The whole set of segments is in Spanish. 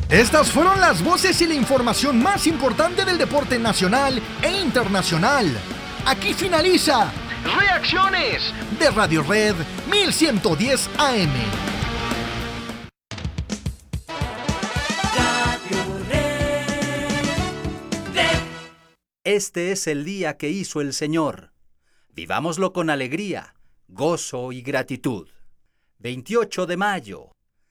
Estas fueron las voces y la información más importante del deporte nacional e internacional. Aquí finaliza Reacciones de Radio Red 1110 AM. Este es el día que hizo el Señor. Vivámoslo con alegría, gozo y gratitud. 28 de mayo.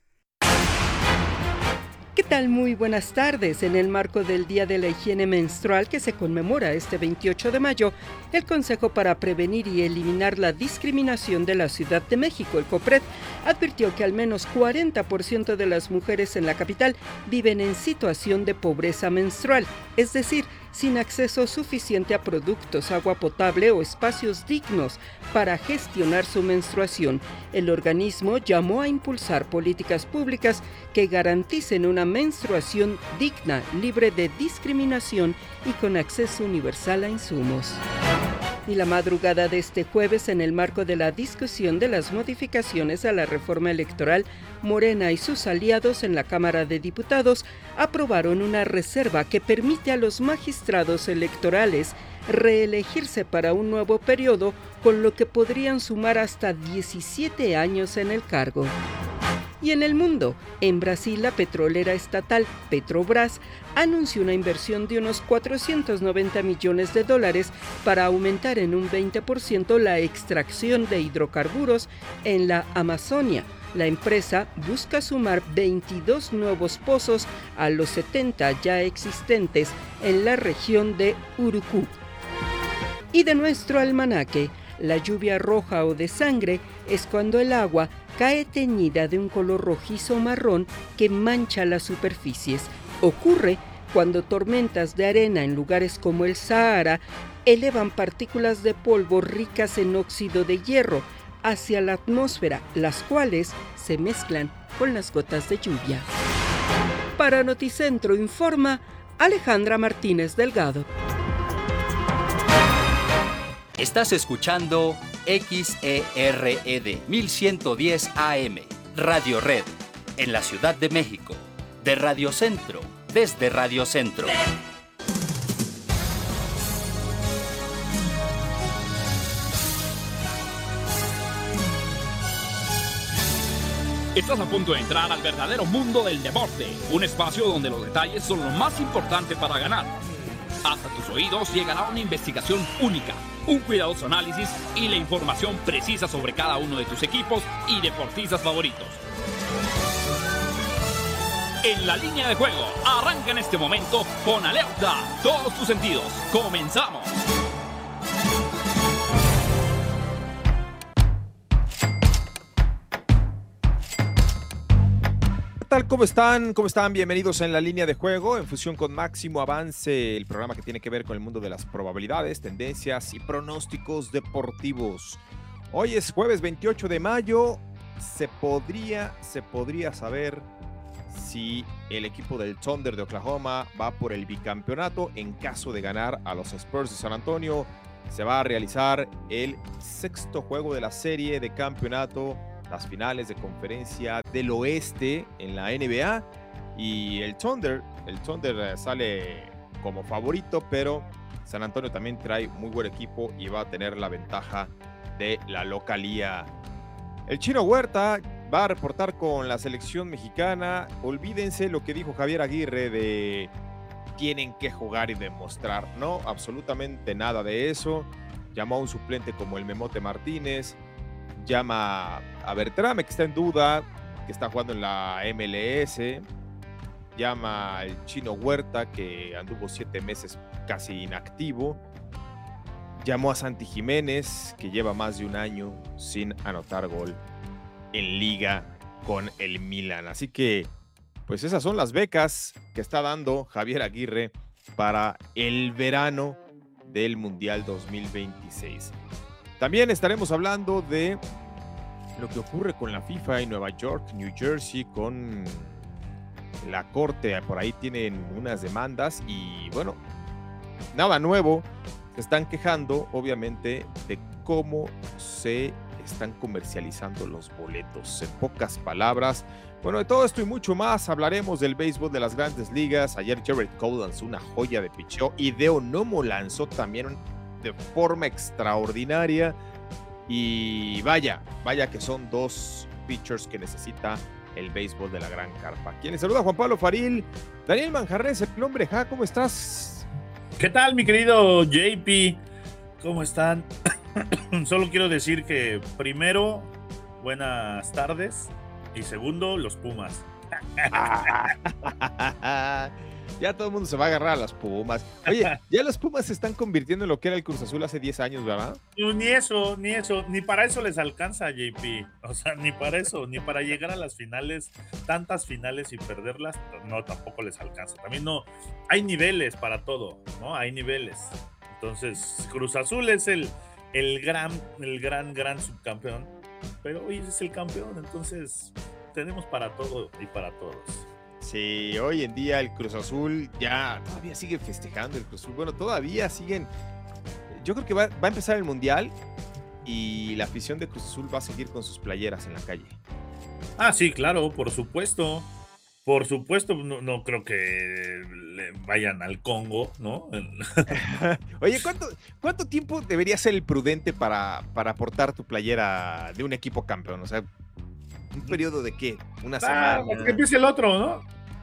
¿Qué tal? Muy buenas tardes. En el marco del Día de la Higiene Menstrual que se conmemora este 28 de mayo, el Consejo para Prevenir y Eliminar la Discriminación de la Ciudad de México, el COPRED, advirtió que al menos 40% de las mujeres en la capital viven en situación de pobreza menstrual, es decir, sin acceso suficiente a productos, agua potable o espacios dignos para gestionar su menstruación. El organismo llamó a impulsar políticas públicas que garanticen una menstruación digna, libre de discriminación y con acceso universal a insumos. Y la madrugada de este jueves, en el marco de la discusión de las modificaciones a la reforma electoral, Morena y sus aliados en la Cámara de Diputados aprobaron una reserva que permite a los magistrados electorales reelegirse para un nuevo periodo, con lo que podrían sumar hasta 17 años en el cargo. Y en el mundo, en Brasil, la petrolera estatal Petrobras anunció una inversión de unos $490 millones para aumentar en un 20% la extracción de hidrocarburos en la Amazonia. La empresa busca sumar 22 nuevos pozos a los 70 ya existentes en la región de Urucu. Y de nuestro almanaque, la lluvia roja o de sangre es cuando el agua cae teñida de un color rojizo o marrón que mancha las superficies. Ocurre cuando tormentas de arena en lugares como el Sahara elevan partículas de polvo ricas en óxido de hierro hacia la atmósfera, las cuales se mezclan con las gotas de lluvia. Para Noticentro informa Alejandra Martínez Delgado. Estás escuchando XERED 1110 AM, Radio Red, en la Ciudad de México, de Radio Centro, desde Radio Centro. Estás a punto de entrar al verdadero mundo del deporte, un espacio donde los detalles son lo más importante para ganar. Hasta tus oídos llegará una investigación única, un cuidadoso análisis y la información precisa sobre cada uno de tus equipos y deportistas favoritos. En la línea de juego, arranca en este momento con alerta todos tus sentidos. ¡Comenzamos! ¿Qué tal? ¿Cómo están? ¿Cómo están? Bienvenidos en la línea de juego, en fusión con Máximo Avance, el programa que tiene que ver con el mundo de las probabilidades, tendencias y pronósticos deportivos. Hoy es jueves 28 de mayo. Se podría saber si el equipo del Thunder de Oklahoma va por el bicampeonato. En caso de ganar a los Spurs de San Antonio, se va a realizar el sexto juego de la serie de campeonato, las finales de conferencia del oeste en la NBA, y el Thunder sale como favorito, pero San Antonio también trae muy buen equipo y va a tener la ventaja de la localía. El Chino Huerta va a reportar con la selección mexicana. Olvídense lo que dijo Javier Aguirre de tienen que jugar y demostrar. No, absolutamente nada de eso. Llamó a un suplente como el Memote Martínez, llama a Bertrame, que está en duda, que está jugando en la MLS, llama al Chino Huerta, que anduvo 7 meses casi inactivo, llamó a Santi Jiménez, que lleva más de un año sin anotar gol en liga con el Milan. Así que, pues esas son las becas que está dando Javier Aguirre para el verano del Mundial 2026. También estaremos hablando de lo que ocurre con la FIFA en Nueva York, New Jersey, con la corte. Por ahí tienen unas demandas y bueno, nada nuevo. Se están quejando, obviamente, de cómo se están comercializando los boletos. En pocas palabras, bueno, de todo esto y mucho más hablaremos del béisbol de las grandes ligas. Ayer Gerrit Cole lanzó una joya de picheo y Deo Nomo lanzó también de forma extraordinaria. Y vaya que son dos pitchers que necesita el béisbol de la gran carpa. Quien les saluda, Juan Pablo Faril. Daniel Manjarres, el hombre, ¿cómo estás? ¿Qué tal, mi querido JP? ¿Cómo están? Solo quiero decir que primero, buenas tardes, y segundo, los Pumas. Ya todo el mundo se va a agarrar a las Pumas. Oye, ya los Pumas se están convirtiendo en lo que era el Cruz Azul hace 10 años, ¿verdad? Ni eso, ni para eso les alcanza, JP. O sea, ni para eso, ni para llegar a las finales, tantas finales y perderlas, no, tampoco les alcanza. También no, hay niveles para todo, ¿no? Hay niveles. Entonces, Cruz Azul es el gran subcampeón, pero hoy es el campeón, entonces tenemos para todo y para todos. Sí, hoy en día el Cruz Azul ya todavía sigue festejando el Cruz Azul. Bueno, todavía siguen. Yo creo que va a empezar el Mundial y la afición de Cruz Azul va a seguir con sus playeras en la calle. Ah, sí, claro, por supuesto. Por supuesto, no creo que le vayan al Congo, ¿no? Oye, ¿cuánto tiempo debería ser el prudente para portar tu playera de un equipo campeón? O sea, ¿un periodo de qué? ¿Una semana? Hasta que empiece el otro, ¿no?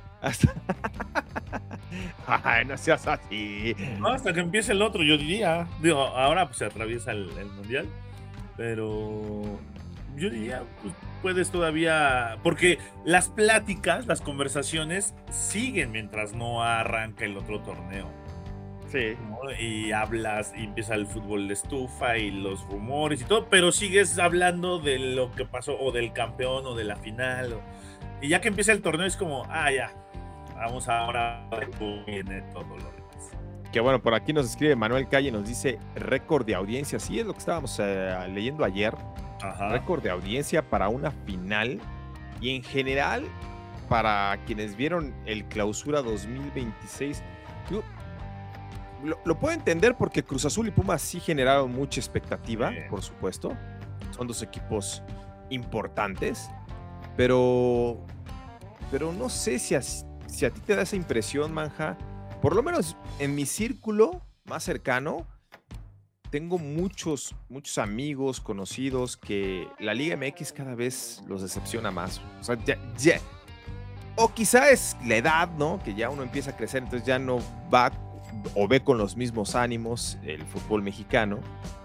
Ay, no seas así. No, hasta que empiece el otro, yo diría. Digo, ahora pues se atraviesa el Mundial, pero yo diría, pues, puedes todavía, porque las pláticas, las conversaciones siguen mientras no arranca el otro torneo. Sí. ¿No? Y hablas y empieza el fútbol de estufa y los rumores y todo, pero sigues hablando de lo que pasó o del campeón o de la final. Y ya que empieza el torneo es como, ya, vamos ahora a ver cómo viene todo lo demás. Que bueno, por aquí nos escribe Manuel Calle, nos dice récord de audiencia. Sí, es lo que estábamos leyendo ayer. Ajá. Récord de audiencia para una final y en general para quienes vieron el Clausura 2026. Yo lo puedo entender porque Cruz Azul y Pumas sí generaron mucha expectativa, por supuesto. Son dos equipos importantes, pero no sé si a ti te da esa impresión, Manja. Por lo menos en mi círculo más cercano, tengo muchos amigos, conocidos, que la Liga MX cada vez los decepciona más. O sea, ya. O quizá es la edad, ¿no? Que ya uno empieza a crecer, entonces ya no va o ve con los mismos ánimos el fútbol mexicano.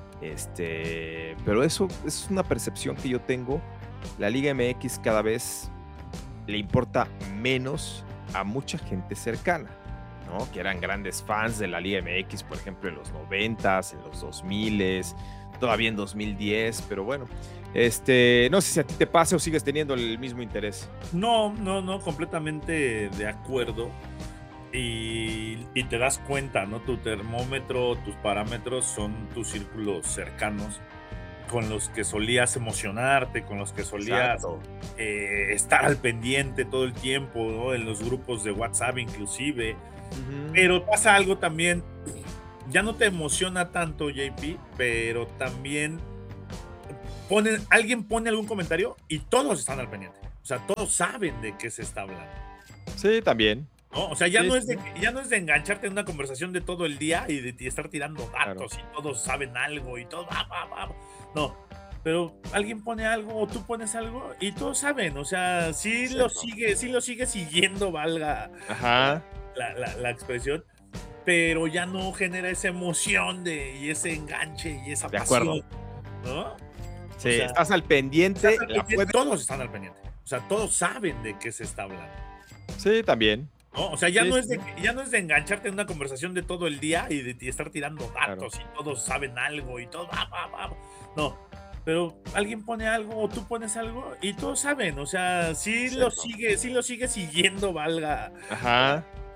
Pero eso es una percepción que yo tengo. La Liga MX cada vez le importa menos a mucha gente cercana, ¿no? Que eran grandes fans de la Liga MX, por ejemplo, en los 90s, en los 2000s, todavía en 2010, pero bueno, no sé si a ti te pasa o sigues teniendo el mismo interés. No, completamente de acuerdo. Y te das cuenta, ¿no? Tu termómetro, tus parámetros son tus círculos cercanos con los que solías emocionarte, con los que solías estar al pendiente todo el tiempo, ¿no? En los grupos de WhatsApp inclusive. Uh-huh. Pero pasa algo también, ya no te emociona tanto, JP, pero también alguien pone algún comentario y todos están al pendiente. O sea, todos saben de qué se está hablando. Sí, también. ¿No? O sea, ya no es de engancharte en una conversación de todo el día y de estar tirando datos, claro, y todos saben algo y todo. No, pero alguien pone algo o tú pones algo y todos saben. O sea, sí lo sigue siguiendo, valga la expresión, pero ya no genera esa emoción y ese enganche y esa pasión, ¿no? Sí, o sea, estás al pendiente. Todos están al pendiente. O sea, todos saben de qué se está hablando. Sí, también. ¿No? O sea, ya no es de engancharte en una conversación de todo el día y de estar tirando datos, claro, y todos saben algo y todo. No, pero alguien pone algo o tú pones algo y todos saben. O sea, sí lo sigue siguiendo, valga